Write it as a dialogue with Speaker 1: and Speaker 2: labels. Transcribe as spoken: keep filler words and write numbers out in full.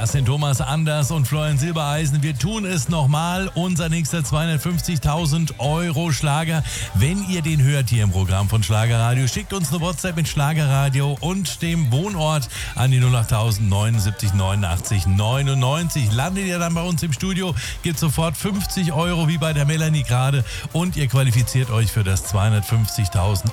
Speaker 1: Das sind Thomas Anders und Florian Silbereisen. Wir tun es nochmal. Unser nächster zweihundertfünfzigtausend Euro Schlager. Wenn ihr den hört hier im Programm von Schlagerradio, schickt uns eine WhatsApp mit Schlagerradio und dem Wohnort an die null acht null neunundsiebzig neunundachtzig neunundneunzig. Landet ihr dann bei uns im Studio, gibt sofort fünfzig Euro wie bei der Melanie gerade und ihr qualifiziert euch für das zweihundertfünfzigtausend